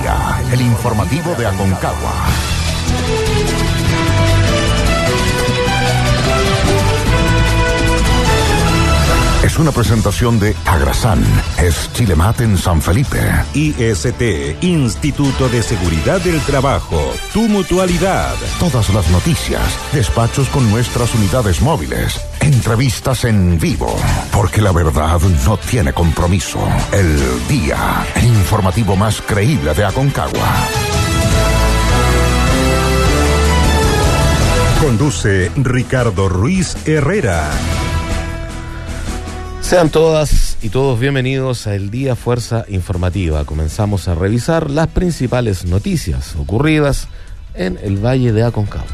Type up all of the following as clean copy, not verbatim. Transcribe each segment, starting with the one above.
día, el informativo de Aconcagua. Es una presentación de Agrasan, es Chilemat en San Felipe. IST, Instituto de Seguridad del Trabajo, tu mutualidad. Todas las noticias, despachos con nuestras unidades móviles, entrevistas en vivo, porque la verdad no tiene compromiso. El día, el informativo más creíble de Aconcagua. Conduce Ricardo Ruiz Herrera. Sean todas y todos bienvenidos a El Día Fuerza Informativa. Comenzamos a revisar las principales noticias ocurridas en el Valle de Aconcagua.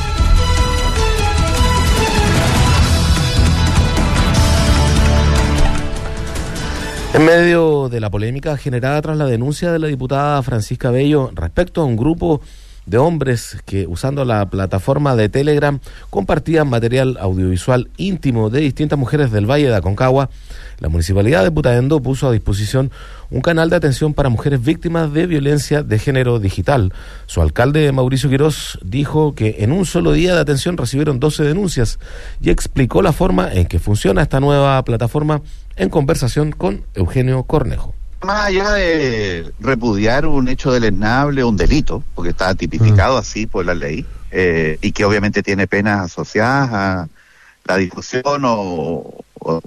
En medio de la polémica generada tras la denuncia de la diputada Francisca Bello respecto a un grupo de hombres que, usando la plataforma de Telegram, compartían material audiovisual íntimo de distintas mujeres del Valle de Aconcagua, la Municipalidad de Putaendo puso a disposición un canal de atención para mujeres víctimas de violencia de género digital. Su alcalde, Mauricio Quirós, dijo que en un solo día de atención recibieron 12 denuncias y explicó la forma en que funciona esta nueva plataforma en conversación con Eugenio Cornejo. Más allá de repudiar un hecho deleznable, un delito, porque está tipificado así por la ley, y que obviamente tiene penas asociadas a la difusión o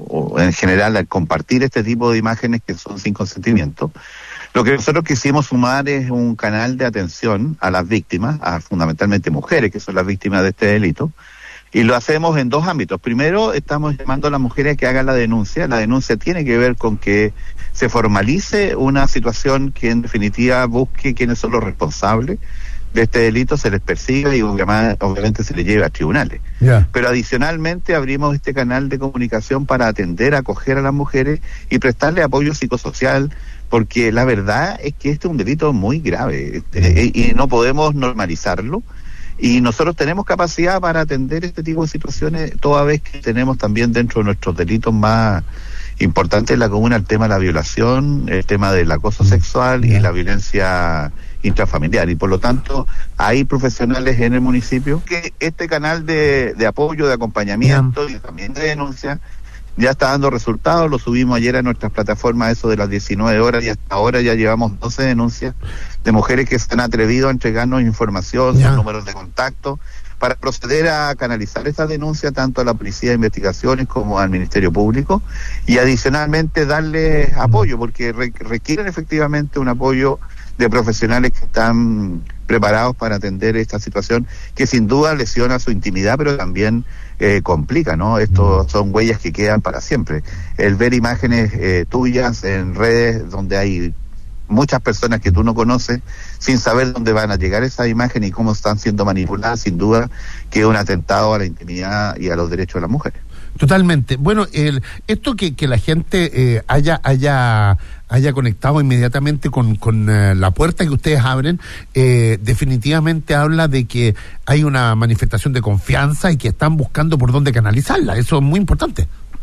en general al compartir este tipo de imágenes que son sin consentimiento, lo que nosotros quisimos sumar es un canal de atención a las víctimas, a fundamentalmente mujeres que son las víctimas de este delito, y lo hacemos en dos ámbitos. Primero, estamos llamando a las mujeres que hagan la denuncia. La denuncia tiene que ver con que se formalice una situación que en definitiva busque quiénes son los responsables de este delito, se les persiga y obviamente se les lleve a tribunales. Pero adicionalmente abrimos este canal de comunicación para atender, acoger a las mujeres y prestarle apoyo psicosocial, porque la verdad es que este es un delito muy grave y no podemos normalizarlo. Y nosotros tenemos capacidad para atender este tipo de situaciones, toda vez que tenemos también dentro de nuestros delitos más importantes en la comuna el tema de la violación, el tema del acoso sexual y la violencia intrafamiliar. Y por lo tanto, hay profesionales en el municipio que este canal de apoyo, de acompañamiento y también de denuncia ya está dando resultados. Lo subimos ayer a nuestras plataformas, eso de las 19 horas, y hasta ahora ya llevamos 12 denuncias de mujeres que se han atrevido a entregarnos información, sus números de contacto, para proceder a canalizar esa denuncia tanto a la Policía de Investigaciones como al Ministerio Público, y adicionalmente darles apoyo, porque requieren efectivamente un apoyo de profesionales que están preparados para atender esta situación que sin duda lesiona su intimidad, pero también complica, ¿no? Estos son huellas que quedan para siempre. El ver imágenes tuyas en redes donde hay muchas personas que tú no conoces, sin saber dónde van a llegar esas imágenes y cómo están siendo manipuladas, sin duda que es un atentado a la intimidad y a los derechos de las mujeres. Totalmente. Bueno, esto que la gente haya conectado inmediatamente con la puerta que ustedes abren, definitivamente habla de que hay una manifestación de confianza y que están buscando por dónde canalizarla. Eso es muy importante.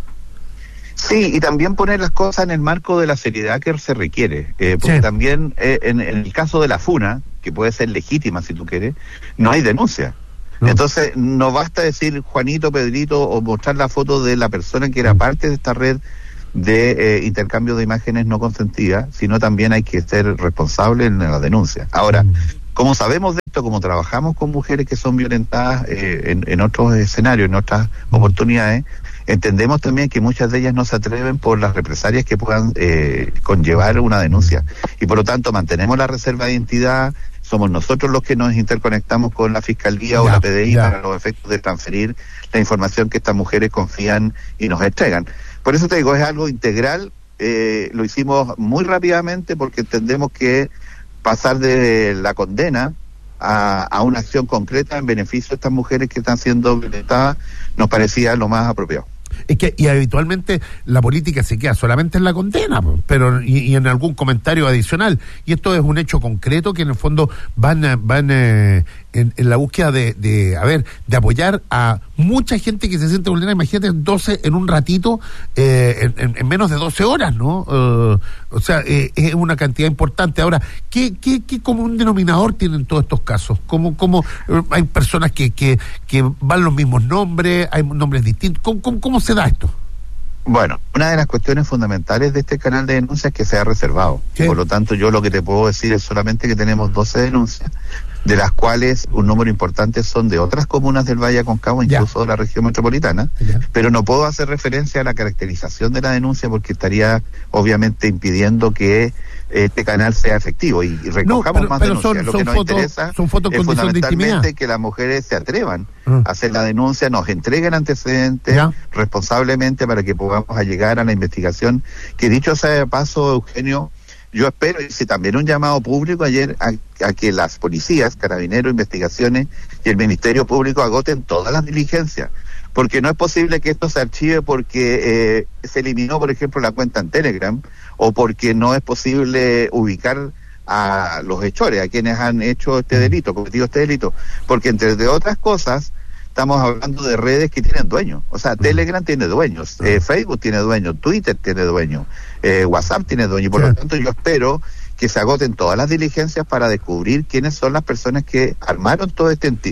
Sí, y también poner las cosas en el marco de la seriedad que se requiere, porque también en el caso de la funa, que puede ser legítima si tú quieres, no hay denuncia. No. Entonces, no basta decir Juanito, Pedrito o mostrar la foto de la persona que era parte de esta red de intercambio de imágenes no consentidas, sino también hay que ser responsable en la denuncia. Ahora, como sabemos de esto, como trabajamos con mujeres que son violentadas en otros escenarios, en otras oportunidades, entendemos también que muchas de ellas no se atreven por las represalias que puedan conllevar una denuncia. Y por lo tanto, mantenemos la reserva de identidad. Somos nosotros los que nos interconectamos con la Fiscalía o la PDI para los efectos de transferir la información que estas mujeres confían y nos entregan. Por eso te digo, es algo integral, lo hicimos muy rápidamente porque entendemos que pasar de la condena a una acción concreta en beneficio de estas mujeres que están siendo violentadas nos parecía lo más apropiado. Es que, y habitualmente la política se queda solamente en la condena, pero y en algún comentario adicional. Y esto es un hecho concreto que en el fondo van en la búsqueda de apoyar a mucha gente que se siente vulnerable. Imagínate 12 en un ratito, en menos de 12 horas, ¿no? O sea, es una cantidad importante. Ahora, ¿qué común denominador tienen todos estos casos? ¿Cómo hay personas que van los mismos nombres, hay nombres distintos? ¿Cómo se da esto? Bueno, una de las cuestiones fundamentales de este canal de denuncias es que se ha reservado. ¿Sí? Por lo tanto, yo lo que te puedo decir es solamente que tenemos 12 denuncias, de las cuales un número importante son de otras comunas del Valle Aconcagua, incluso de la región metropolitana, pero no puedo hacer referencia a la caracterización de la denuncia porque estaría obviamente impidiendo que este canal sea efectivo y recojamos más denuncias. Lo que nos interesa son fotos es fundamentalmente que las mujeres se atrevan a hacer la denuncia, nos entreguen antecedentes responsablemente para que podamos llegar a la investigación, que dicho sea de paso, Eugenio, yo espero, y hice también un llamado público ayer a que las policías, Carabineros, Investigaciones y el Ministerio Público agoten todas las diligencias, porque no es posible que esto se archive porque se eliminó, por ejemplo, la cuenta en Telegram, o porque no es posible ubicar a los hechores, a quienes han hecho este delito, cometido este delito, porque entre otras cosas estamos hablando de redes que tienen dueños. O sea, Telegram tiene dueños, Facebook tiene dueños, Twitter tiene dueños, WhatsApp tiene dueños, y por lo tanto yo espero que se agoten todas las diligencias para descubrir quiénes son las personas que armaron toda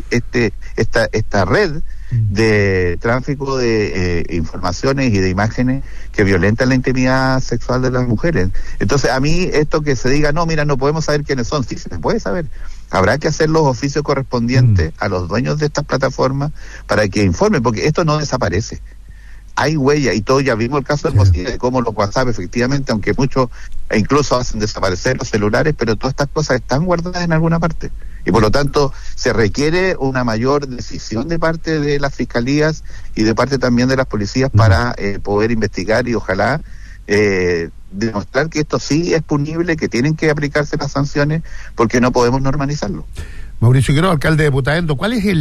esta red de tráfico de informaciones y de imágenes que violentan la intimidad sexual de las mujeres. Entonces, a mí esto que se diga, no, mira, no podemos saber quiénes son, sí se puede saber. Habrá que hacer los oficios correspondientes a los dueños de estas plataformas para que informen, porque esto no desaparece. Hay huella y todo, ya vimos el caso de Mosquera, de cómo los WhatsApp efectivamente, aunque muchos incluso hacen desaparecer los celulares, pero todas estas cosas están guardadas en alguna parte. Y por lo tanto se requiere una mayor decisión de parte de las fiscalías y de parte también de las policías para poder investigar y ojalá demostrar que esto sí es punible, que tienen que aplicarse las sanciones, porque no podemos normalizarlo. Mauricio Quiroz, alcalde de Putaendo, ¿cuál es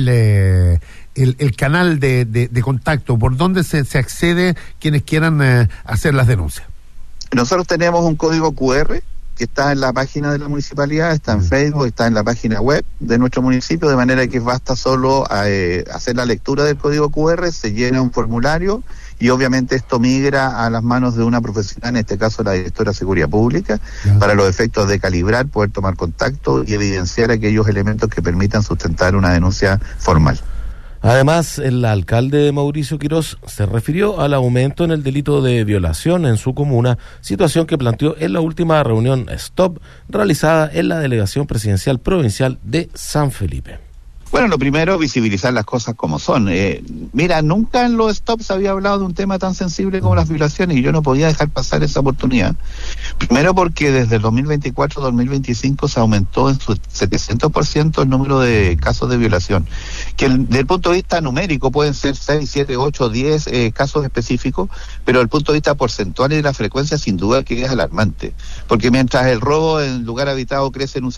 el canal de contacto? ¿Por dónde se accede quienes quieran hacer las denuncias? Nosotros tenemos un código QR que está en la página de la municipalidad, está en Facebook, está en la página web de nuestro municipio, de manera que basta solo hacer la lectura del código QR, se llena un formulario y obviamente esto migra a las manos de una profesional, en este caso la directora de Seguridad Pública, para los efectos de calibrar, poder tomar contacto y evidenciar aquellos elementos que permitan sustentar una denuncia formal. Además, el alcalde Mauricio Quiroz se refirió al aumento en el delito de violación en su comuna, situación que planteó en la última reunión STOP realizada en la Delegación Presidencial Provincial de San Felipe. Bueno, lo primero, visibilizar las cosas como son. Mira, nunca en los stops había hablado de un tema tan sensible como las violaciones y yo no podía dejar pasar esa oportunidad. Primero porque desde el 2024-2025 se aumentó en su 700% el número de casos de violación, que desde el punto de vista numérico pueden ser 6, 7, 8, 10 casos específicos, pero desde el punto de vista porcentual y de la frecuencia sin duda que es alarmante, porque mientras el robo en lugar habitado crece en un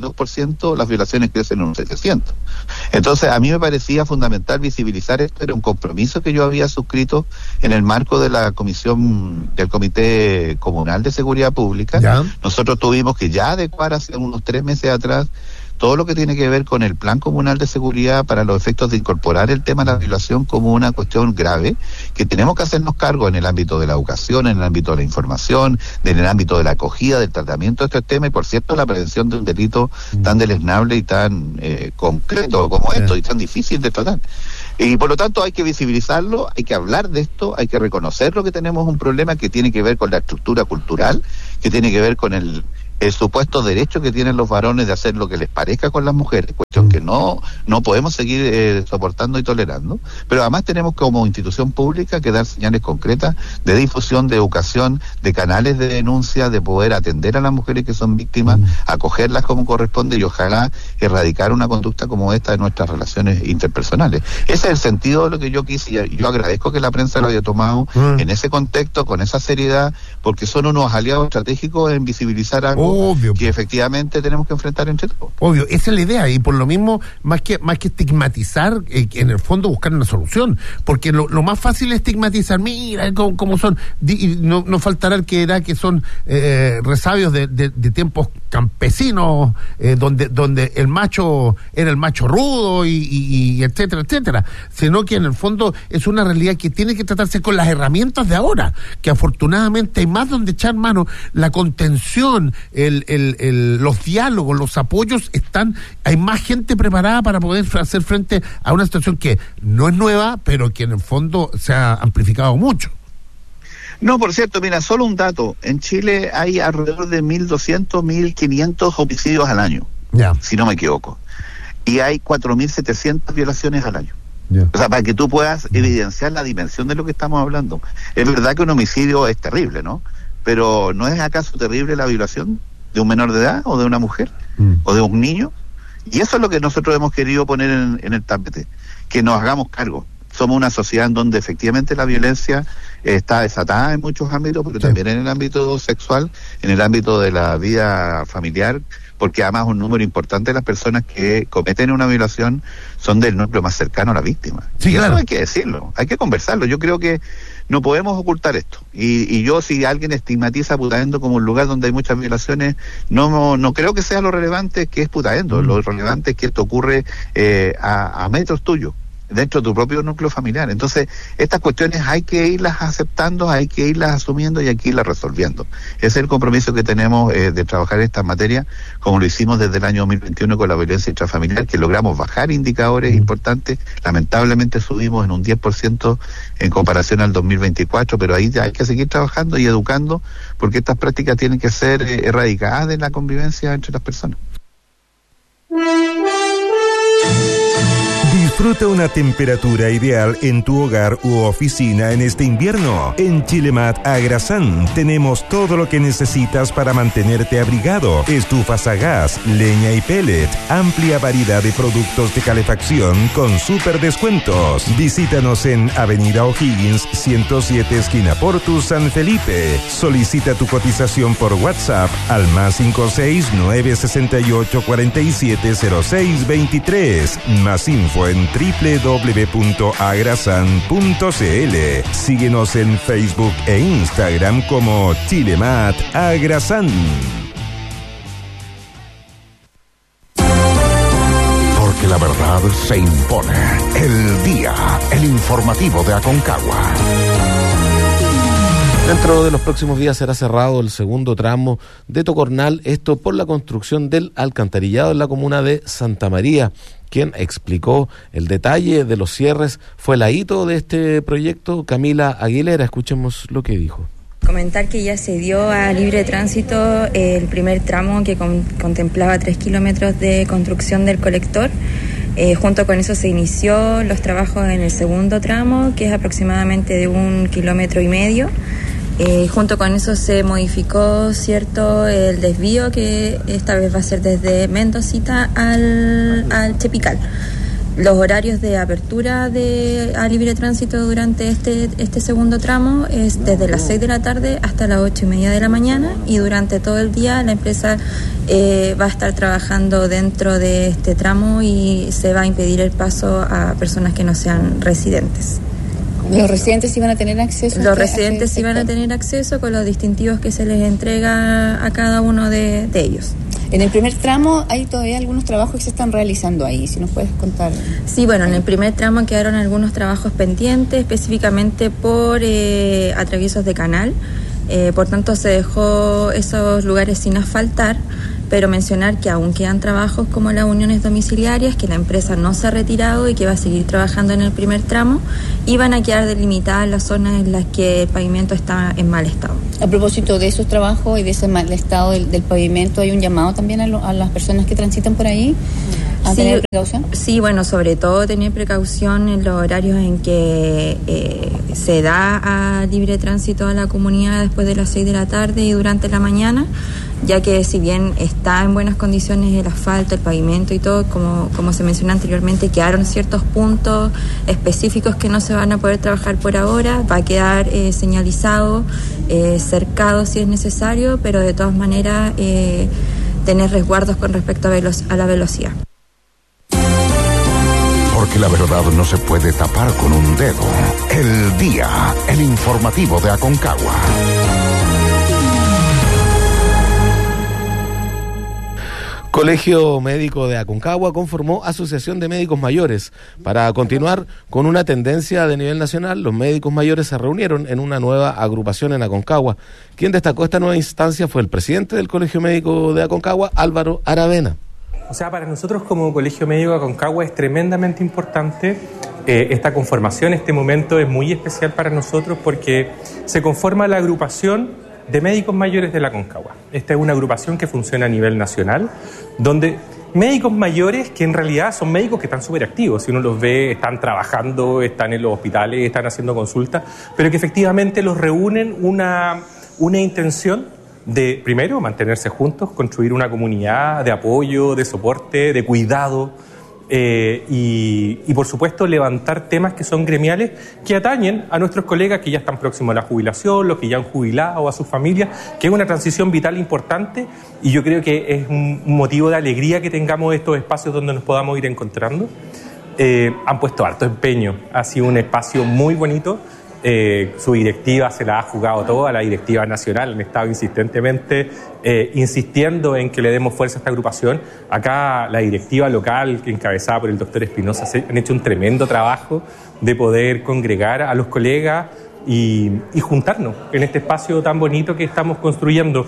62%, las violaciones crecen en un 700%. Entonces a mí me parecía fundamental visibilizar esto, era un compromiso que yo había suscrito en el marco de la comisión del Comité Comunal de Seguridad Pública. Nosotros tuvimos que ya adecuar hace unos 3 meses atrás todo lo que tiene que ver con el Plan Comunal de Seguridad para los efectos de incorporar el tema de la violación como una cuestión grave, que tenemos que hacernos cargo en el ámbito de la educación, en el ámbito de la información, en el ámbito de la acogida, del tratamiento de estos temas, y por cierto la prevención de un delito tan deleznable y tan concreto como esto, y tan difícil de tratar. Y por lo tanto hay que visibilizarlo, hay que hablar de esto, hay que reconocerlo que tenemos un problema que tiene que ver con la estructura cultural, que tiene que ver con el supuesto derecho que tienen los varones de hacer lo que les parezca con las mujeres, cuestión que no podemos seguir soportando y tolerando, pero además tenemos como institución pública que dar señales concretas de difusión, de educación, de canales de denuncia, de poder atender a las mujeres que son víctimas, acogerlas como corresponde y ojalá erradicar una conducta como esta de nuestras relaciones interpersonales. Ese es el sentido de lo que yo quise y yo agradezco que la prensa lo haya tomado en ese contexto, con esa seriedad, porque son unos aliados estratégicos en visibilizar algo Obvio. que efectivamente tenemos que enfrentar entre todos. Obvio, esa es la idea, y por lo mismo, más que estigmatizar, en el fondo buscar una solución, porque lo más fácil es estigmatizar, mira cómo son, y no faltará el que era que son resabios de tiempos campesinos, donde el macho era el macho rudo y etcétera, etcétera, sino que en el fondo es una realidad que tiene que tratarse con las herramientas de ahora, que afortunadamente hay más donde echar mano, la contención, los diálogos, los apoyos hay más gente preparada para poder hacer frente a una situación que no es nueva, pero que en el fondo se ha amplificado mucho. No, por cierto, mira, solo un dato. En Chile hay alrededor de 1.200, 1.500 homicidios al año, si no me equivoco. Y hay 4.700 violaciones al año. O sea, para que tú puedas evidenciar la dimensión de lo que estamos hablando. Es verdad que un homicidio es terrible, ¿no? Pero ¿no es acaso terrible la violación de un menor de edad o de una mujer o de un niño? Y eso es lo que nosotros hemos querido poner en el tapete, que nos hagamos cargo. Somos una sociedad en donde efectivamente la violencia está desatada en muchos ámbitos, pero también en el ámbito sexual, en el ámbito de la vida familiar, porque además un número importante de las personas que cometen una violación son del núcleo más cercano a la víctima. Sí, y claro. Eso hay que decirlo, hay que conversarlo. Yo creo que no podemos ocultar esto. Y yo, si alguien estigmatiza a Putaendo como un lugar donde hay muchas violaciones, no creo que sea lo relevante que es Putaendo. Lo relevante es que esto ocurre a metros tuyos, dentro de tu propio núcleo familiar. Entonces, estas cuestiones hay que irlas aceptando, hay que irlas asumiendo y hay que irlas resolviendo. Ese es el compromiso que tenemos de trabajar en estas materias, como lo hicimos desde el año 2021 con la violencia intrafamiliar, que logramos bajar indicadores importantes. Lamentablemente subimos en un 10% en comparación al 2024, pero ahí hay que seguir trabajando y educando, porque estas prácticas tienen que ser erradicadas de la convivencia entre las personas. Disfruta una temperatura ideal en tu hogar u oficina en este invierno. En Chilemat Agrasán tenemos todo lo que necesitas para mantenerte abrigado. Estufas a gas, leña y pellet, amplia variedad de productos de calefacción con súper descuentos. Visítanos en Avenida O'Higgins 107 esquina Portus San Felipe. Solicita tu cotización por WhatsApp al +56 968 4706 23. Más info en www.agrasan.cl. Síguenos en Facebook e Instagram como Chilemat Agrasán. Porque la verdad se impone. El día, el informativo de Aconcagua. Dentro de los próximos días será cerrado el segundo tramo de Tocornal, esto por la construcción del alcantarillado en la comuna de Santa María. Quien explicó el detalle de los cierres fue la hito de este proyecto, Camila Aguilera. Escuchemos lo que dijo. Comentar que ya se dio a libre tránsito el primer tramo que contemplaba 3 kilómetros de construcción del colector. Junto con eso se inició los trabajos en el segundo tramo, que es aproximadamente de 1,5 kilómetros. Junto con eso se modificó el desvío, que esta vez va a ser desde Mendocita al Chepical. Los horarios de apertura a libre tránsito durante este segundo tramo es desde las 6 de la tarde hasta las 8:30 de la mañana, y durante todo el día la empresa va a estar trabajando dentro de este tramo y se va a impedir el paso a personas que no sean residentes. ¿Los residentes sí van a tener acceso? Los residentes sí van a tener acceso con los distintivos que se les entrega a cada uno de ellos. En el primer tramo hay todavía algunos trabajos que se están realizando ahí, si nos puedes contar. Sí, bueno, en el primer tramo quedaron algunos trabajos pendientes, específicamente por atraviesos de canal. Por tanto, se dejó esos lugares sin asfaltar, pero mencionar que aún quedan trabajos como las uniones domiciliarias, que la empresa no se ha retirado y que va a seguir trabajando en el primer tramo, y van a quedar delimitadas las zonas en las que el pavimento está en mal estado. A propósito de esos trabajos y de ese mal estado del pavimento, ¿hay un llamado también a las personas que transitan por ahí a tener precaución? Sí, bueno, sobre todo tener precaución en los horarios en que se da a libre tránsito a la comunidad después de las 6 de la tarde y durante la mañana. ya que si bien está en buenas condiciones el asfalto, el pavimento y todo, como se mencionó anteriormente, quedaron ciertos puntos específicos que no se van a poder trabajar por ahora, va a quedar señalizado, cercado si es necesario, pero de todas maneras tener resguardos con respecto a la velocidad. Porque la verdad no se puede tapar con un dedo. El Día, el informativo de Aconcagua. Colegio Médico de Aconcagua conformó Asociación de Médicos Mayores. Para continuar con una tendencia de nivel nacional, los médicos mayores se reunieron en una nueva agrupación en Aconcagua. Quien destacó esta nueva instancia fue el presidente del Colegio Médico de Aconcagua, Álvaro Aravena. O sea, para nosotros como Colegio Médico de Aconcagua es tremendamente importante esta conformación. Este momento es muy especial para nosotros porque se conforma la agrupación de médicos mayores de la Aconcagua. Esta es una agrupación que funciona a nivel nacional, donde médicos mayores que en realidad son médicos que están súper activos. Si uno los ve, están trabajando, están en los hospitales, están haciendo consultas, pero que efectivamente los reúnen una intención de, primero, mantenerse juntos, construir una comunidad de apoyo, de soporte, de cuidado y por supuesto levantar temas que son gremiales que atañen a nuestros colegas que ya están próximos a la jubilación, los que ya han jubilado, a sus familias, que es una transición vital importante y yo creo que es un motivo de alegría que tengamos estos espacios donde nos podamos ir encontrando. Han puesto harto empeño, ha sido un espacio muy bonito. Su directiva se la ha jugado toda, la directiva nacional, han estado insistentemente insistiendo en que le demos fuerza a esta agrupación. Acá la directiva local, encabezada por el doctor Espinosa, han hecho un tremendo trabajo de poder congregar a los colegas y juntarnos en este espacio tan bonito que estamos construyendo.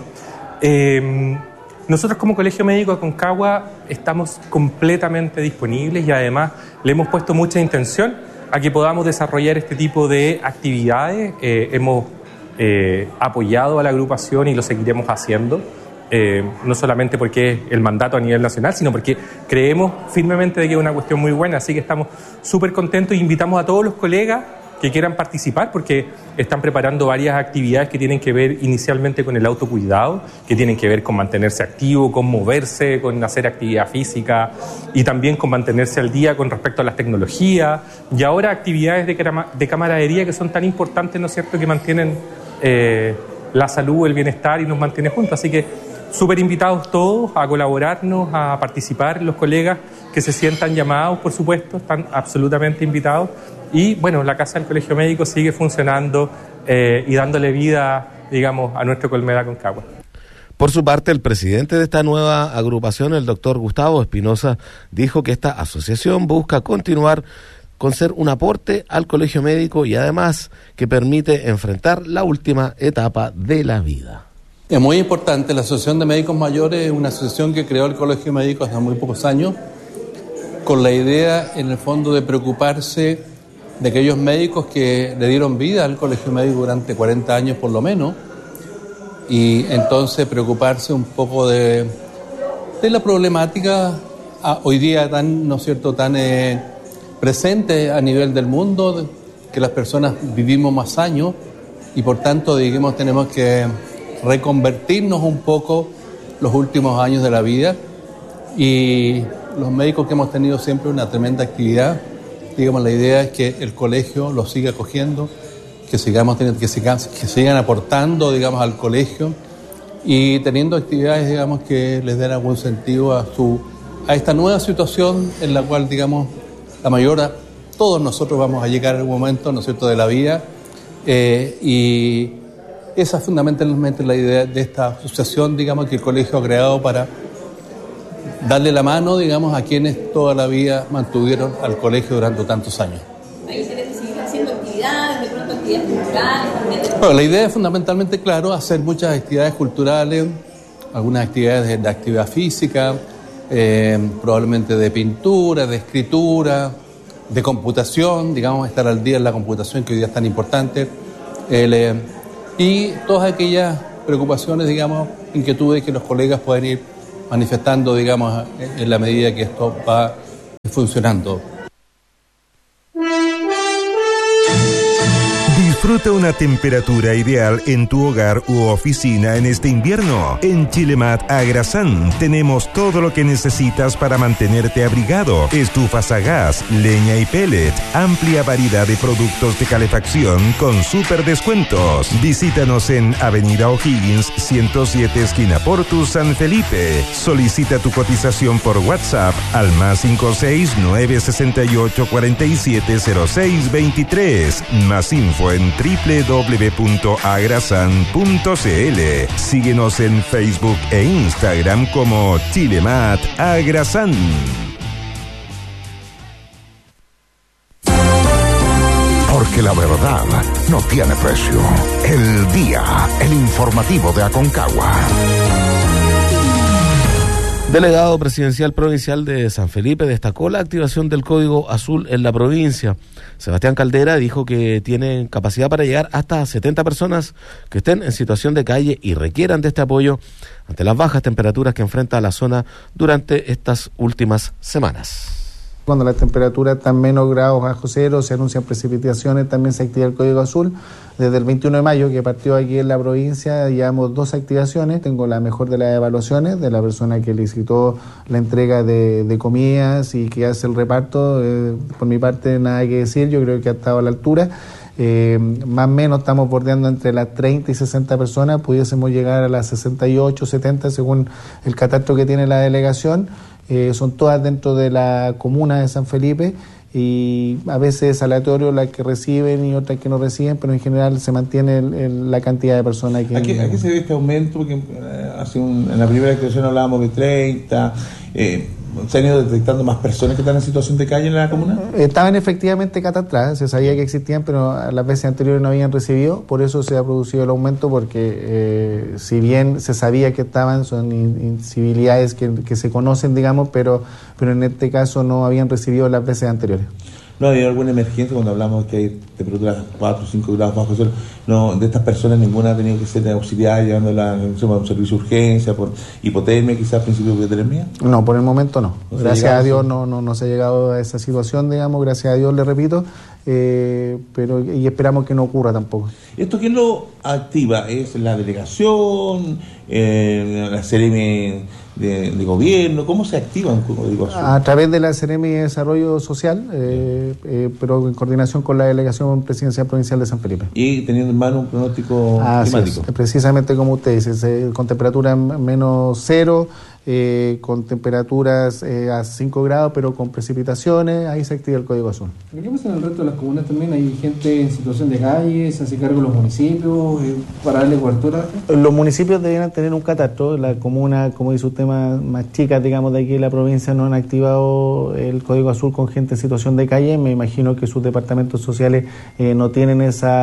Nosotros como Colegio Médico de Aconcagua estamos completamente disponibles y además le hemos puesto mucha intención a que podamos desarrollar este tipo de actividades. Hemos apoyado a la agrupación y lo seguiremos haciendo, no solamente porque es el mandato a nivel nacional, sino porque creemos firmemente de que es una cuestión muy buena, así que estamos súper contentos e invitamos a todos los colegas que quieran participar porque están preparando varias actividades que tienen que ver inicialmente con el autocuidado, que tienen que ver con mantenerse activo, con moverse, con hacer actividad física y también con mantenerse al día con respecto a las tecnologías y ahora actividades de camaradería que son tan importantes, ¿no es cierto?, que mantienen la salud, el bienestar y nos mantienen juntos. Así que súper invitados todos a colaborarnos, a participar, los colegas que se sientan llamados, por supuesto, están absolutamente invitados. Y bueno, la Casa del Colegio Médico sigue funcionando y dándole vida, digamos, a nuestro Colmeda Aconcagua. Por su parte, el presidente de esta nueva agrupación, el doctor Gustavo Espinosa, dijo que esta asociación busca continuar con ser un aporte al Colegio Médico y además que permite enfrentar la última etapa de la vida. Es muy importante, la Asociación de Médicos Mayores es una asociación que creó el Colegio Médico hace muy pocos años, con la idea, en el fondo, de preocuparse de aquellos médicos que le dieron vida al Colegio Médico durante 40 años por lo menos, y entonces preocuparse un poco de la problemática hoy día tan, ¿no es cierto?, tan presente a nivel del mundo, que las personas vivimos más años y por tanto, digamos, tenemos que reconvertirnos un poco los últimos años de la vida, y los médicos que hemos tenido siempre una tremenda actividad. Digamos, la idea es que el colegio los siga acogiendo, que sigan aportando, digamos, al colegio y teniendo actividades, digamos, que les den algún sentido a esta nueva situación en la cual, digamos, todos nosotros vamos a llegar en algún momento, ¿no es cierto?, de la vida, y esa es fundamentalmente la idea de esta asociación, digamos, que el colegio ha creado para darle la mano, digamos, a quienes toda la vida mantuvieron al colegio durante tantos años. Ahí se necesitan haciendo actividades, de pronto actividades culturales también. Bueno, la idea es fundamentalmente, claro, hacer muchas actividades culturales, algunas actividades de actividad física, probablemente de pintura, de escritura, de computación, digamos, estar al día en la computación, que hoy día es tan importante, y todas aquellas preocupaciones, digamos, inquietudes que los colegas pueden ir manifestando, digamos, en la medida que esto va funcionando. Disfruta una temperatura ideal en tu hogar u oficina en este invierno. En Chilemat Agrasán tenemos todo lo que necesitas para mantenerte abrigado. Estufas a gas, leña y pellet. Amplia variedad de productos de calefacción con súper descuentos. Visítanos en Avenida O'Higgins 107 esquina Portus San Felipe. Solicita tu cotización por WhatsApp al +56 968 47 06 23. Más info en www.agrasan.cl. Síguenos en Facebook e Instagram como Chilemat Agrasán. Porque la verdad no tiene precio. El Día, el informativo de Aconcagua. Delegado presidencial provincial de San Felipe destacó la activación del Código Azul en la provincia. Sebastián Caldera dijo que tienen capacidad para llegar hasta 70 personas que estén en situación de calle y requieran de este apoyo ante las bajas temperaturas que enfrenta la zona durante estas últimas semanas. Cuando las temperaturas están menos grados bajo cero, se anuncian precipitaciones, también se activa el Código Azul. Desde el 21 de mayo, que partió aquí en la provincia, llevamos 2 activaciones. Tengo la mejor de las evaluaciones de la persona que licitó la entrega de comidas y que hace el reparto. Por mi parte, nada que decir, yo creo que ha estado a la altura. Más o menos estamos bordeando entre las 30 y 60 personas, pudiésemos llegar a las 68, 70 según el catastro que tiene la delegación. Son todas dentro de la comuna de San Felipe y a veces es aleatorio las que reciben y otras que no reciben, pero en general se mantiene la cantidad de personas que... ¿A qué se debe este aumento? Porque en la primera actuación hablábamos de 30... ¿Se han ido detectando más personas que están en situación de calle en la comuna? Estaban efectivamente catastradas, se sabía que existían, pero las veces anteriores no habían recibido, por eso se ha producido el aumento, porque si bien se sabía que estaban, son incivilidades que se conocen, digamos, pero en este caso no habían recibido las veces anteriores. ¿No ha habido alguna emergencia cuando hablamos que hay temperaturas 4 o 5 grados bajo cero? No, de estas personas ninguna ha tenido que ser auxiliar llevándola a un servicio de urgencia por hipotermia, quizás principio de hipotermia. No, por el momento no. Gracias a Dios no se ha llegado a esa situación, digamos, gracias a Dios, le repito, y esperamos que no ocurra tampoco. ¿Esto quién lo activa? ¿Es la delegación, la CEREMI de gobierno? ¿Cómo se activa un Código Azul? A través de la CEREMI de Desarrollo Social, pero en coordinación con la Delegación Presidencial Provincial de San Felipe. Y teniendo en mano un pronóstico climático. Precisamente como usted dice, con temperaturas menos cero, con temperaturas a 5 grados, pero con precipitaciones, ahí se activa el Código Azul. ¿Qué pasa en el resto de las comunas también? ¿Hay gente en situación de calle? ¿Se hace cargo los municipios para darle cobertura? Los municipios deberían tener un catastro. La comuna, como dice usted, más chicas, digamos, de aquí en la provincia, no han activado el Código Azul con gente en situación de calle. Me imagino que sus departamentos sociales no tienen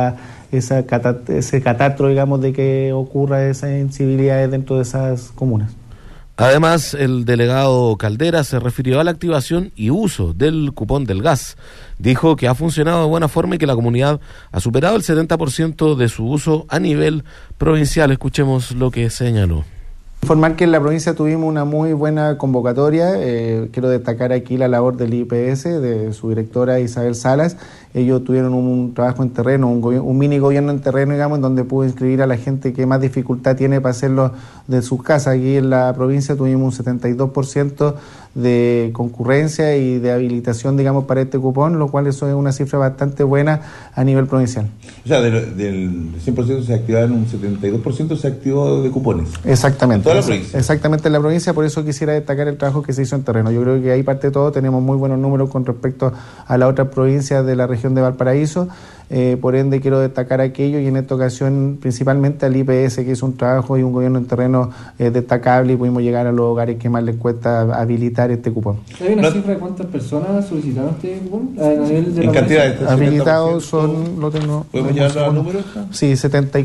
ese catastro, digamos, de que ocurra esas incivilidades dentro de esas comunas. Además, el delegado Caldera se refirió a la activación y uso del cupón del gas. Dijo que ha funcionado de buena forma y que la comunidad ha superado el 70% de su uso a nivel provincial. Escuchemos lo que señaló. Informar que en la provincia tuvimos una muy buena convocatoria. Quiero destacar aquí la labor del IPS, de su directora Isabel Salas. Ellos tuvieron un trabajo en terreno, un mini gobierno en terreno, digamos, en donde pudo inscribir a la gente que más dificultad tiene para hacerlo de sus casas. Aquí en la provincia tuvimos un 72% de concurrencia y de habilitación, digamos, para este cupón, lo cual eso es una cifra bastante buena a nivel provincial. O sea, del 100% se activaron, un 72% se activó de cupones. Exactamente. En toda la provincia. Exactamente en la provincia, por eso quisiera destacar el trabajo que se hizo en terreno. Yo creo que ahí parte de todo, tenemos muy buenos números con respecto a las otras provincias de la región de Valparaíso. Por ende quiero destacar aquello y en esta ocasión principalmente al IPS, que hizo un trabajo y un gobierno en terreno destacable, y pudimos llegar a los hogares que más les cuesta habilitar este cupón. ¿Hay una cifra de cuántas personas solicitaron este cupón? A nivel de en cantidad de habilitados son, lo tengo. ¿Podemos llevar los números? Sí,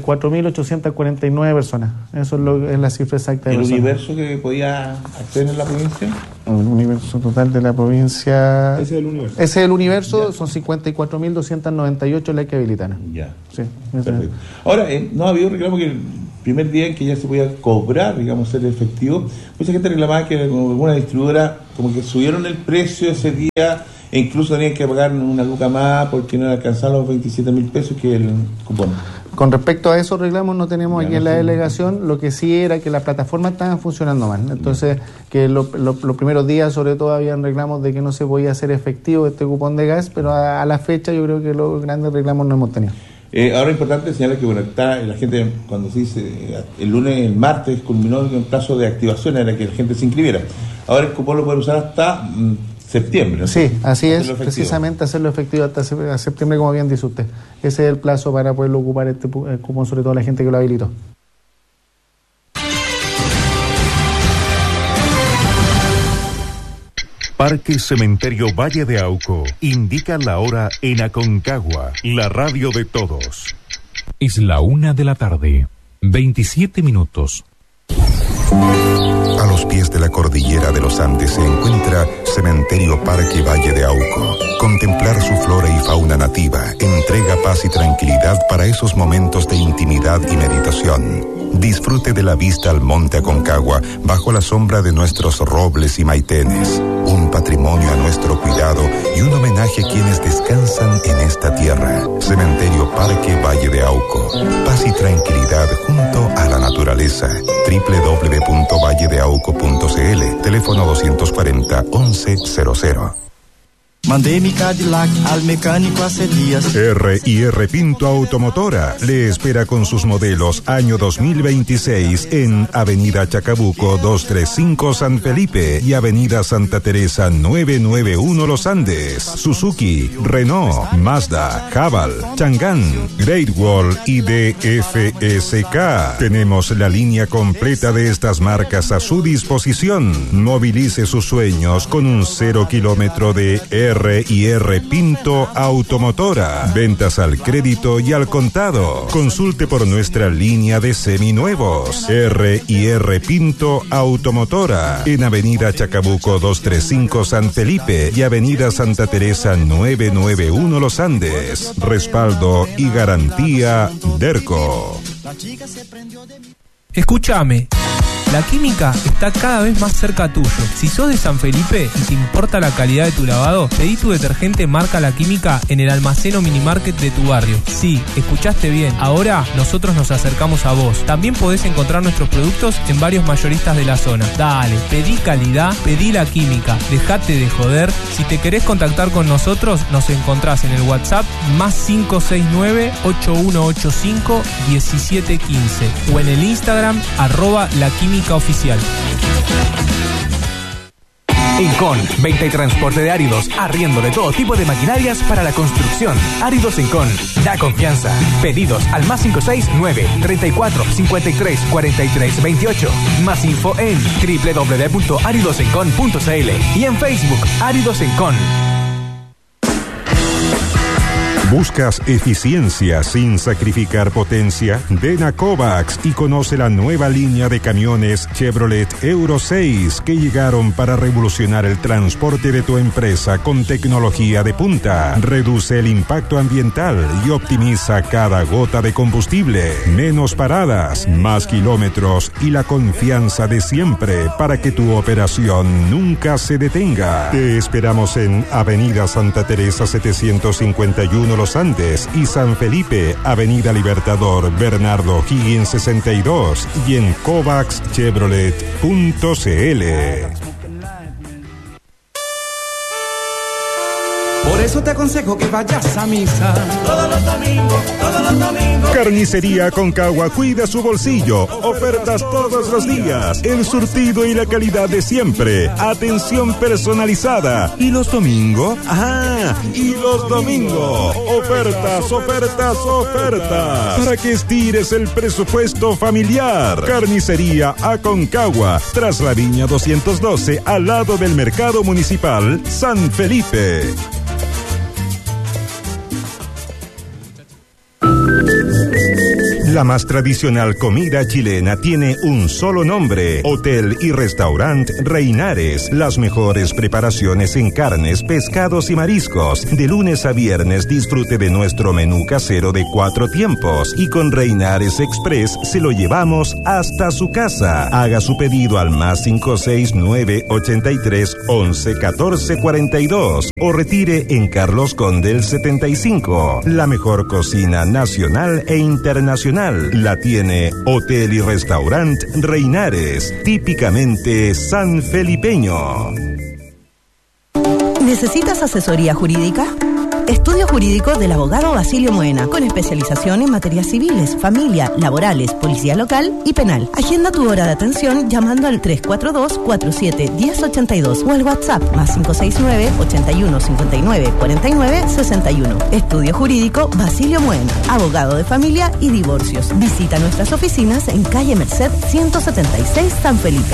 74.849 personas. Eso es la cifra exacta de ¿El personas. universo que podía acceder en la provincia? El universo total de la provincia. Ese es el universo. Ese es el universo, son 54.298 las que habilitaron. Ya. Sí. Perfecto. Ahora, no ha habido reclamo que el primer día en que ya se podía cobrar, digamos, ser efectivo, mucha gente reclamaba que alguna distribuidora como que subieron el precio ese día e incluso tenían que pagar una luca más porque no alcanzaban los 27.000 pesos que el cupón. Con respecto a esos reclamos no tenemos aquí en la delegación, lo que sí era que las plataformas estaban funcionando mal. Entonces, que los primeros días sobre todo habían reclamos de que no se podía hacer efectivo este cupón de gas, pero a la fecha yo creo que los grandes reclamos no hemos tenido. Ahora es importante señalar que bueno, está la gente, cuando se dice el martes culminó el plazo de activación, era que la gente se inscribiera. Ahora el cupón lo puede usar hasta septiembre, ¿no? Sí, así es, precisamente hacerlo efectivo hasta septiembre, como bien dice usted. Ese es el plazo para poderlo ocupar este cupón, sobre todo la gente que lo habilitó. Parque Cementerio Valle de Auco indica la hora en Aconcagua, la radio de todos. Es la 1:00 p.m, 27 minutos. A los pies de la cordillera de los Andes se encuentra Cementerio Parque Valle de Auco. Contemplar su flora y fauna nativa entrega paz y tranquilidad para esos momentos de intimidad y meditación. Disfrute de la vista al monte Aconcagua bajo la sombra de nuestros robles y maitenes. Un patrimonio a nuestro cuidado y un homenaje a quienes descansan en esta tierra. Cementerio Parque Valle de Auco. Paz y tranquilidad junto a la naturaleza. www.valledeauco.cl. Teléfono 240-1100. Mandé mi Cadillac al mecánico hace días. R&R Pinto Automotora le espera con sus modelos año 2026 en Avenida Chacabuco 235 San Felipe y Avenida Santa Teresa 991 Los Andes. Suzuki, Renault, Mazda, Haval, Chang'an, Great Wall y DFSK. Tenemos la línea completa de estas marcas a su disposición. Movilice sus sueños con un 0 kilómetro de R&R Pinto Automotora. Ventas al crédito y al contado. Consulte por nuestra línea de seminuevos. R&R Pinto Automotora. En Avenida Chacabuco 235 San Felipe y Avenida Santa Teresa 991 Los Andes. Respaldo y garantía Derco. Escúchame. La Química está cada vez más cerca tuyo. Si sos de San Felipe y te importa la calidad de tu lavado, pedí tu detergente marca La Química en el almacén o minimarket de tu barrio. Sí, escuchaste bien. Ahora nosotros nos acercamos a vos. También podés encontrar nuestros productos en varios mayoristas de la zona. Dale, pedí calidad, pedí La Química. Dejate de joder. Si te querés contactar con nosotros, nos encontrás en el WhatsApp +569-8185-1715 o en el Instagram @laquímica oficial. Encon, venta y transporte de áridos, arriendo de todo tipo de maquinarias para la construcción. Áridos Encon, da confianza. Pedidos al +569-34-53-43-28. Más info en www.aridosencon.cl y en Facebook Áridos Encon. ¿Buscas eficiencia sin sacrificar potencia? Ven a Kovacs y conoce la nueva línea de camiones Chevrolet Euro 6 que llegaron para revolucionar el transporte de tu empresa con tecnología de punta. Reduce el impacto ambiental y optimiza cada gota de combustible. Menos paradas, más kilómetros y la confianza de siempre para que tu operación nunca se detenga. Te esperamos en Avenida Santa Teresa 751 Los Andes y San Felipe, Avenida Libertador Bernardo Higgins 62 y en covacschevrolet.cl. Por eso te aconsejo que vayas a misa todos los domingos, todos los domingos. Carnicería Aconcagua cuida su bolsillo. Ofertas todos los días. El surtido y la calidad de siempre. Atención personalizada. ¿Y los domingos? Y los domingos. Ofertas, ofertas, ofertas. Para que estires el presupuesto familiar. Carnicería Aconcagua. Tras la Viña 212, al lado del Mercado Municipal San Felipe. La más tradicional comida chilena tiene un solo nombre: Hotel y Restaurant Reinares. Las mejores preparaciones en carnes, pescados y mariscos. De lunes a viernes disfrute de nuestro menú casero de 4 tiempos. Y con Reinares Express se lo llevamos hasta su casa. Haga su pedido al más 569 83 11 14 42 o retire en Carlos Condel 75. La mejor cocina nacional e internacional la tiene Hotel y Restaurant Reinares, típicamente sanfelipeño. ¿Necesitas asesoría jurídica? Estudio Jurídico del abogado Basilio Moena, con especialización en materias civiles, familia, laborales, policía local y penal. Agenda tu hora de atención llamando al 342-47-1082 o al WhatsApp más 569-8159-4961. Estudio Jurídico Basilio Moena, abogado de familia y divorcios. Visita nuestras oficinas en calle Merced 176, San Felipe.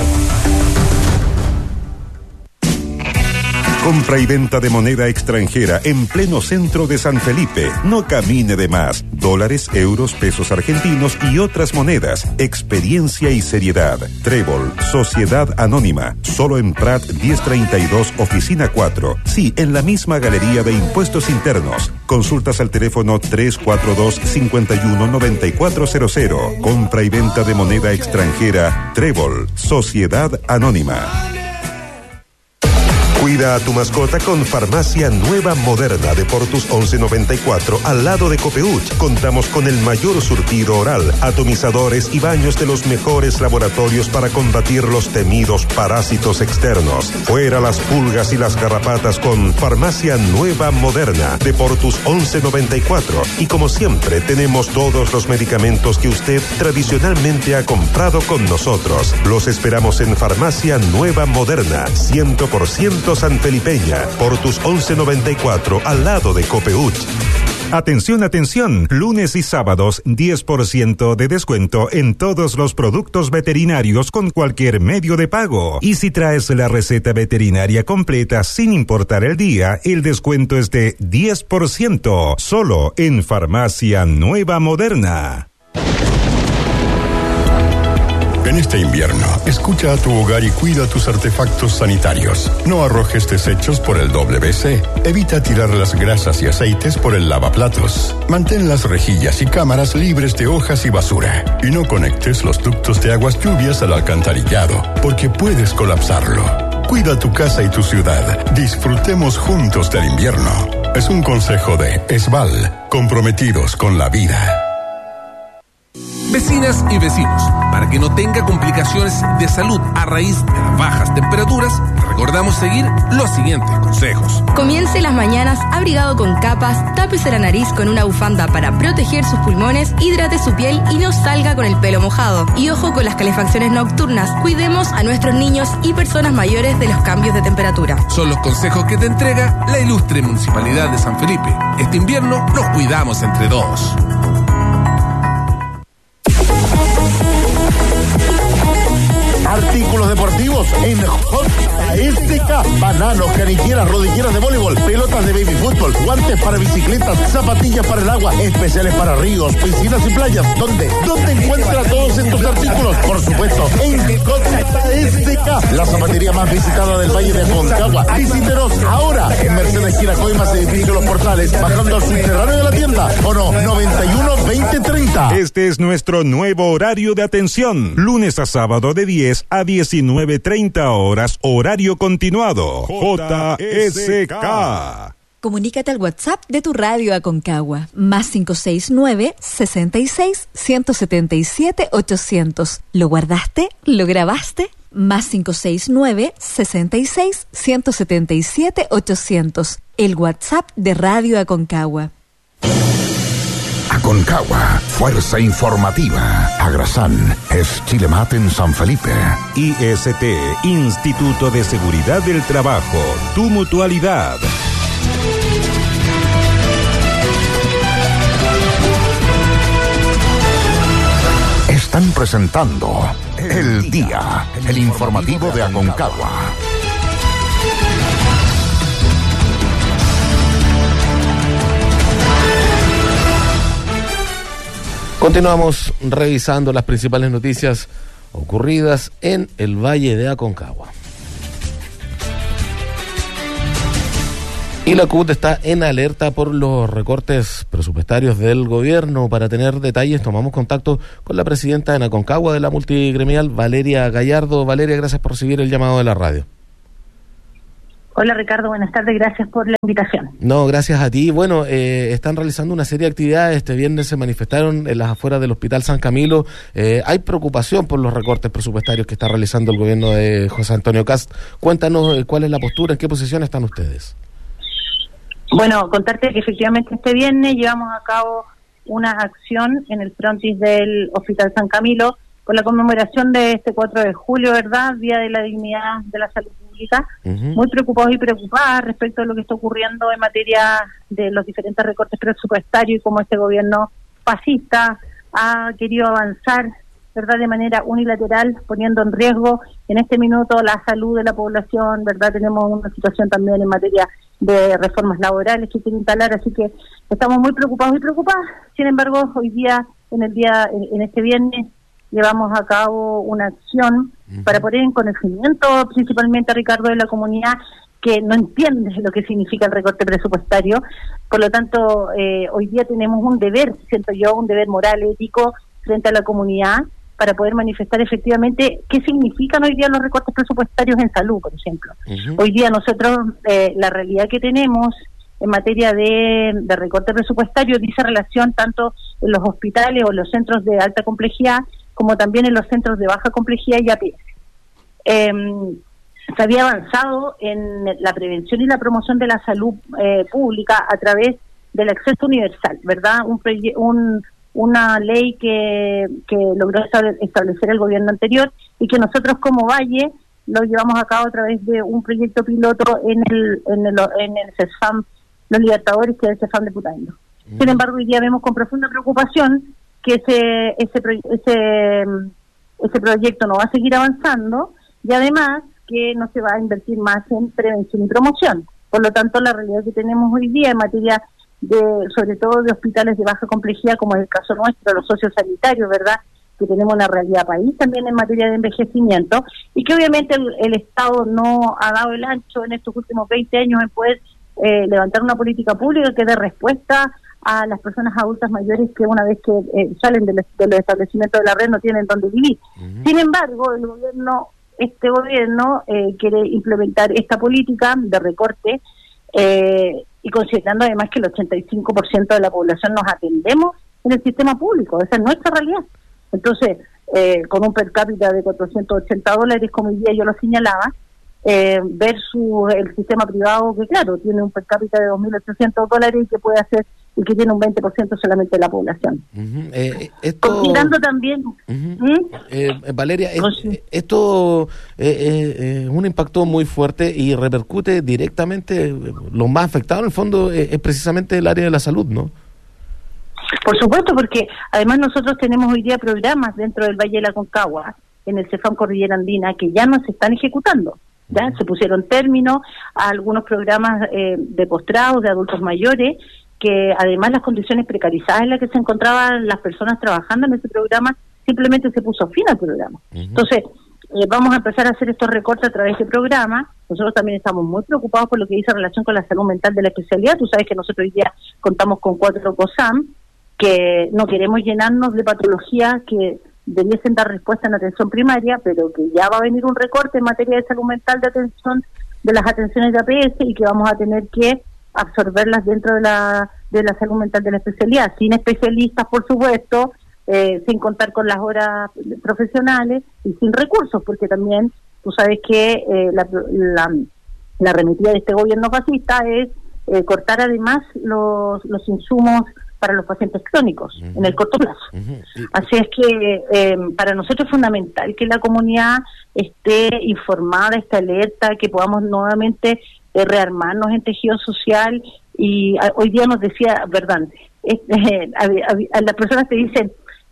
Compra y venta de moneda extranjera en pleno centro de San Felipe. No camine de más. Dólares, euros, pesos argentinos y otras monedas. Experiencia y seriedad. Trébol, Sociedad Anónima. Solo en Prat 1032, Oficina 4. Sí, en la misma Galería de Impuestos Internos. Consultas al teléfono 342-519400. Compra y venta de moneda extranjera. Trébol, Sociedad Anónima. Cuida a tu mascota con Farmacia Nueva Moderna de Portus 1194 al lado de Copeuch. Contamos con el mayor surtido oral, atomizadores y baños de los mejores laboratorios para combatir los temidos parásitos externos. Fuera las pulgas y las garrapatas con Farmacia Nueva Moderna de Portus 1194. Y como siempre, tenemos todos los medicamentos que usted tradicionalmente ha comprado con nosotros. Los esperamos en Farmacia Nueva Moderna, 100% sanfelipeña, Portus 1194, al lado de Copeuch. Atención, atención, lunes y sábados 10% de descuento en todos los productos veterinarios con cualquier medio de pago. Y si traes la receta veterinaria completa sin importar el día, el descuento es de 10%, solo en Farmacia Nueva Moderna. En este invierno, escucha a tu hogar y cuida tus artefactos sanitarios. No arrojes desechos por el WC. Evita tirar las grasas y aceites por el lavaplatos. Mantén las rejillas y cámaras libres de hojas y basura. Y no conectes los ductos de aguas lluvias al alcantarillado, porque puedes colapsarlo. Cuida tu casa y tu ciudad. Disfrutemos juntos del invierno. Es un consejo de ESVAL, comprometidos con la vida. Vecinas y vecinos, para que no tenga complicaciones de salud a raíz de las bajas temperaturas, recordamos seguir los siguientes consejos. Comience las mañanas abrigado con capas, tápese la nariz con una bufanda para proteger sus pulmones, hidrate su piel y no salga con el pelo mojado. Y ojo con las calefacciones nocturnas, cuidemos a nuestros niños y personas mayores de los cambios de temperatura. Son los consejos que te entrega la ilustre Municipalidad de San Felipe. Este invierno nos cuidamos entre todos. Artículos deportivos en JSK. Bananos, canilleras, rodilleras de voleibol, pelotas de baby fútbol, guantes para bicicletas, zapatillas para el agua, especiales para ríos, piscinas y playas. ¿Dónde encuentra todos estos artículos? Por supuesto, en JSK, la zapatería más visitada del Valle de Aconcagua. Visítenos ahora en Mercedes Quiracoimas, edificio Los Portales, bajando al subterráneo de la tienda. O no, 91-2030. Este es nuestro nuevo horario de atención. Lunes a sábado de 10 a 19:30 horas, horario continuado. JSK. Comunícate al WhatsApp de tu radio Aconcagua, más 569-66-177-800. ¿Lo guardaste? ¿Lo grabaste? Más 569-66-177-800. El WhatsApp de Radio Aconcagua. Aconcagua, fuerza informativa. Agrasán es Chilemat en San Felipe. IST, Instituto de Seguridad del Trabajo, tu mutualidad. Están presentando El Día, el informativo de Aconcagua. Continuamos revisando las principales noticias ocurridas en el Valle de Aconcagua. Y la CUT está en alerta por los recortes presupuestarios del gobierno. Para tener detalles, tomamos contacto con la presidenta en Aconcagua de la multigremial, Valeria Gallardo. Valeria, gracias por recibir el llamado de la radio. Hola Ricardo, buenas tardes, gracias por la invitación. No, gracias a ti. Bueno, están realizando una serie de actividades. Este viernes se manifestaron en las afueras del Hospital San Camilo. Hay preocupación por los recortes presupuestarios que está realizando el gobierno de José Antonio Kast. Cuéntanos cuál es la postura, en qué posición están ustedes. Bueno, contarte que efectivamente este viernes llevamos a cabo una acción en el frontis del Hospital San Camilo con la conmemoración de este 4 de julio, ¿verdad? Día de la Dignidad de la Salud Pública. Muy preocupados y preocupadas respecto a lo que está ocurriendo en materia de los diferentes recortes presupuestarios y cómo este gobierno fascista ha querido avanzar, ¿verdad?, de manera unilateral, poniendo en riesgo en este minuto la salud de la población, ¿verdad? Tenemos una situación también en materia de reformas laborales que quiere instalar, así que estamos muy preocupados y preocupadas. Sin embargo, hoy día, en este viernes, llevamos a cabo una acción para poner en conocimiento, principalmente, Ricardo, de la comunidad que no entiende lo que significa el recorte presupuestario. Por lo tanto, hoy día tenemos un deber, siento yo, un deber moral, ético, frente a la comunidad, para poder manifestar efectivamente qué significan hoy día los recortes presupuestarios en salud, por ejemplo. Hoy día nosotros, la realidad que tenemos en materia de recorte presupuestario dice relación tanto en los hospitales o los centros de alta complejidad, como también en los centros de baja complejidad y APS. Se había avanzado en la prevención y la promoción de la salud pública a través del acceso universal, ¿verdad? Una ley que logró establecer el gobierno anterior y que nosotros como Valle lo llevamos a cabo a través de un proyecto piloto en el CESFAM Los Libertadores, que es el CESFAM de Putaendo. Sin embargo, hoy día vemos con profunda preocupación que ese proyecto no va a seguir avanzando y además que no se va a invertir más en prevención y promoción. Por lo tanto, la realidad que tenemos hoy día en materia sobre todo de hospitales de baja complejidad, como es el caso nuestro, los sociosanitarios, ¿verdad?, que tenemos una realidad país también en materia de envejecimiento, y que obviamente el Estado no ha dado el ancho en estos últimos 20 años en poder levantar una política pública que dé respuesta a las personas adultas mayores que una vez que salen de los establecimientos de la red no tienen dónde vivir. Sin embargo, este gobierno quiere implementar esta política de recorte y considerando además que el 85% de la población nos atendemos en el sistema público, esa es nuestra realidad. Entonces, con un per cápita de $480, como hoy día yo lo señalaba, versus el sistema privado que, claro, tiene un per cápita de $2.800 y que puede hacer y que tiene un 20% solamente de la población. Considerando también... Valeria, esto es un impacto muy fuerte y repercute directamente, lo más afectado en el fondo es precisamente el área de la salud, ¿no? Por supuesto, porque además nosotros tenemos hoy día programas dentro del Valle de la Aconcagua, en el CEFAM Cordillera Andina, que ya no se están ejecutando. ¿Ya? Se pusieron término a algunos programas de postrados de adultos mayores, que además las condiciones precarizadas en las que se encontraban las personas trabajando en ese programa, simplemente se puso fin al programa. Entonces, vamos a empezar a hacer estos recortes a través de programa. Nosotros también estamos muy preocupados por lo que dice en relación con la salud mental de la especialidad. Tú sabes que nosotros hoy día contamos con 4 COSAM, que no queremos llenarnos de patologías que debiesen dar respuesta en atención primaria, pero que ya va a venir un recorte en materia de salud mental de las atenciones de APS y que vamos a tener que absorberlas dentro de la salud mental de la especialidad, sin especialistas, por supuesto, sin contar con las horas profesionales y sin recursos, porque también tú sabes que la arremetida de este gobierno fascista es cortar además los insumos para los pacientes crónicos en el corto plazo. Así es que para nosotros es fundamental que la comunidad esté informada, esté alerta, que podamos nuevamente rearmarnos en tejido social. Y hoy día nos decía, verdad, las personas te dicen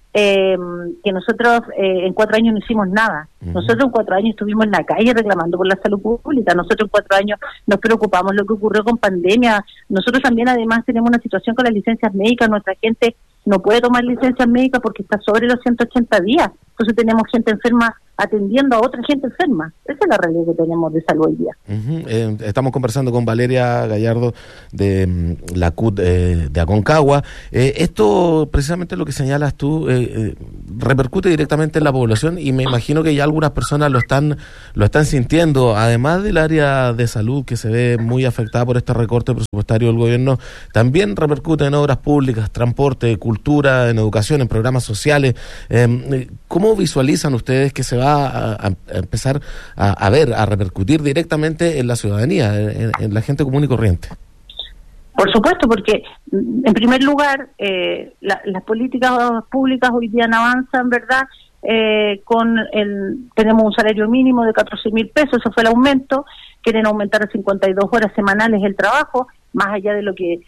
que nosotros en 4 años no hicimos nada. Nosotros en 4 años estuvimos en la calle reclamando por la salud pública. Nosotros en 4 años nos preocupamos lo que ocurrió con pandemia. Nosotros también además tenemos una situación con las licencias médicas. Nuestra gente no puede tomar licencias médicas porque está sobre los 180 días. Entonces tenemos gente enferma atendiendo a otra gente enferma. Esa es la realidad que tenemos de salud hoy día. Estamos conversando con Valeria Gallardo de la CUT de Aconcagua. Esto, precisamente lo que señalas tú, repercute directamente en la población y me imagino que ya algunas personas lo están sintiendo. Además del área de salud, que se ve muy afectada por este recorte presupuestario del gobierno, también repercute en obras públicas, transporte, cultura, en educación, en programas sociales. ¿Cómo visualizan ustedes que se va a empezar a repercutir directamente en la ciudadanía, en la gente común y corriente? Por supuesto, porque en primer lugar las políticas públicas hoy día no avanzan, ¿verdad? Tenemos un salario mínimo de 14.000 pesos, eso fue el aumento. Quieren aumentar a 52 horas semanales el trabajo, más allá de lo que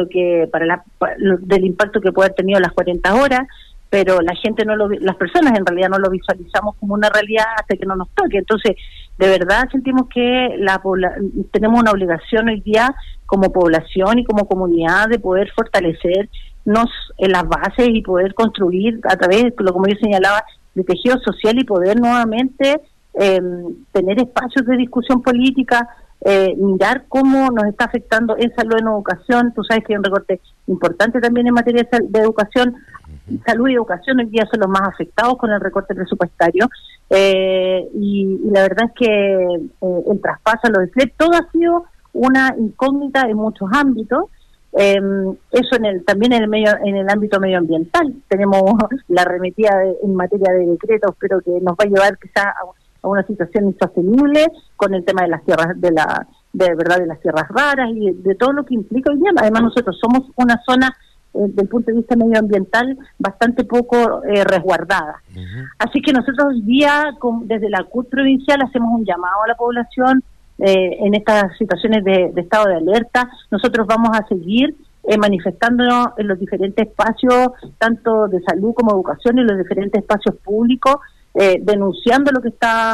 del impacto que puede haber tenido las 40 horas. Pero la gente las personas en realidad no lo visualizamos como una realidad hasta que no nos toque. Entonces, de verdad sentimos que tenemos una obligación hoy día como población y como comunidad de poder fortalecernos en las bases y poder construir a través, como yo señalaba, de tejido social y poder nuevamente tener espacios de discusión política, mirar cómo nos está afectando en salud, en educación. Tú sabes que hay un recorte importante también en materia de educación. Salud y educación hoy día son los más afectados con el recorte presupuestario y la verdad es que el traspaso a los SLEP, todo ha sido una incógnita en muchos ámbitos. Eso también en el ámbito medioambiental tenemos la arremetida en materia de decretos, pero que nos va a llevar quizás a una situación insostenible con el tema de las tierras de las tierras raras y de todo lo que implica hoy día. Además, nosotros somos una zona desde el punto de vista medioambiental bastante poco resguardada. Así que nosotros hoy día, desde la CUT provincial, hacemos un llamado a la población en estas situaciones de estado de alerta. Nosotros vamos a seguir manifestándonos en los diferentes espacios, tanto de salud como educación, en los diferentes espacios públicos, denunciando lo que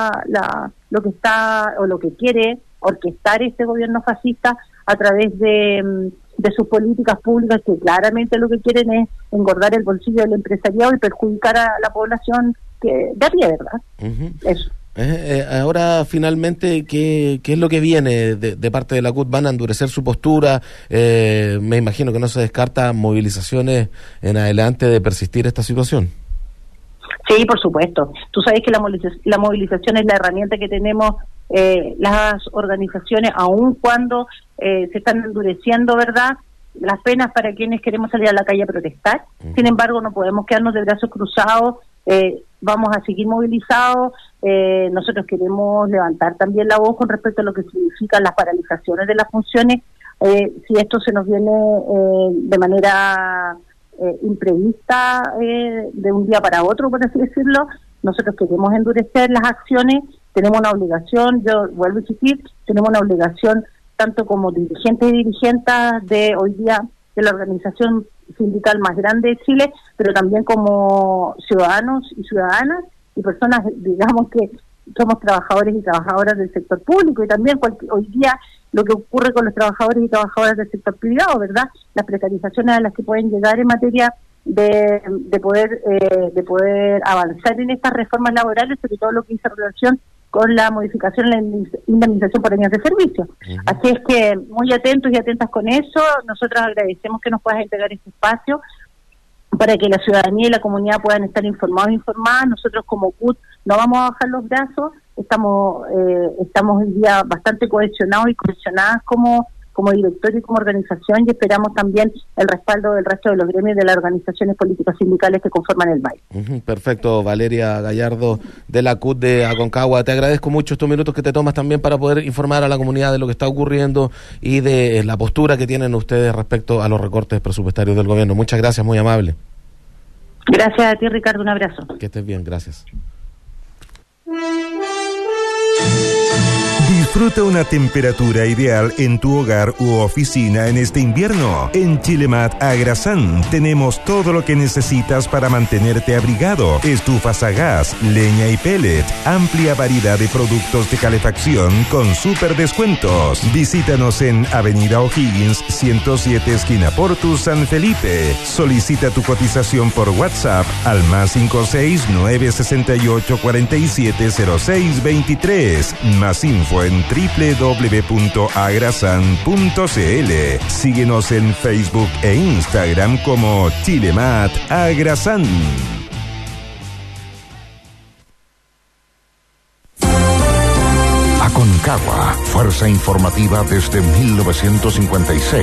quiere orquestar este gobierno fascista a través de sus políticas públicas, que claramente lo que quieren es engordar el bolsillo del empresariado y perjudicar a la población de a pie, ¿verdad? Eso. Ahora, finalmente, ¿qué es lo que viene de parte de la CUT? ¿Van a endurecer su postura? Me imagino que no se descarta movilizaciones en adelante de persistir esta situación. Sí, por supuesto. Tú sabes que la movilización es la herramienta que tenemos las organizaciones, aun cuando se están endureciendo, ¿verdad?, las penas para quienes queremos salir a la calle a protestar. Sin embargo, no podemos quedarnos de brazos cruzados, vamos a seguir movilizados. Nosotros queremos levantar también la voz con respecto a lo que significan las paralizaciones de las funciones. Si esto se nos viene de manera imprevista, de un día para otro, por así decirlo, nosotros queremos endurecer las acciones. Tenemos una obligación, yo vuelvo a insistir, tenemos una obligación tanto como dirigentes y dirigentas de hoy día de la organización sindical más grande de Chile, pero también como ciudadanos y ciudadanas y personas, digamos, que somos trabajadores y trabajadoras del sector público, y también hoy día lo que ocurre con los trabajadores y trabajadoras del sector privado, ¿verdad? Las precarizaciones a las que pueden llegar en materia de poder avanzar en estas reformas laborales, sobre todo lo que dice relación con la modificación en la indemnización por años de servicio. Así es que muy atentos y atentas con eso. Nosotros agradecemos que nos puedas entregar este espacio para que la ciudadanía y la comunidad puedan estar informados e informadas. Nosotros como CUT no vamos a bajar los brazos, estamos hoy día bastante cohesionados y cohesionadas como directorio y como organización, y esperamos también el respaldo del resto de los gremios de las organizaciones políticas sindicales que conforman el MAI. Perfecto, Valeria Gallardo de la CUT de Aconcagua, te agradezco mucho estos minutos que te tomas también para poder informar a la comunidad de lo que está ocurriendo y de la postura que tienen ustedes respecto a los recortes presupuestarios del gobierno. Muchas gracias, muy amable. Gracias a ti, Ricardo, un abrazo. Que estés bien, gracias. Disfruta una temperatura ideal en tu hogar u oficina en este invierno. En Chilemat Agrasán tenemos todo lo que necesitas para mantenerte abrigado. Estufas a gas, leña y pellet, amplia variedad de productos de calefacción con súper descuentos. Visítanos en Avenida O'Higgins 107 esquina Portus San Felipe. Solicita tu cotización por WhatsApp al +56 968 47 06 23. Más info en www.agrasan.cl. Síguenos en Facebook e Instagram como Chilemat Agrasán. Aconcagua, fuerza informativa desde 1956.